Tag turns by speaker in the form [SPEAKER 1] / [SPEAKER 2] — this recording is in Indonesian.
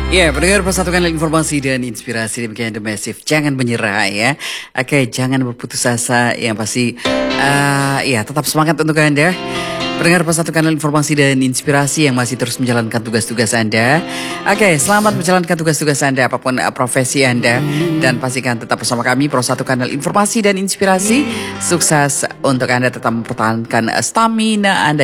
[SPEAKER 1] Ya, pendengar persatukan informasi dan inspirasi demikian The Massive. Jangan menyerah ya. Oke, jangan berputus asa. Yang pasti, ya tetap semangat untuk Anda. Pendengar persatukan informasi dan inspirasi yang masih terus menjalankan tugas-tugas Anda. Oke, selamat menjalankan tugas-tugas Anda apapun profesi Anda. Dan pastikan tetap bersama kami, Pro 1 Kanal Informasi dan Inspirasi. Sukses untuk Anda tetap mempertahankan stamina Anda.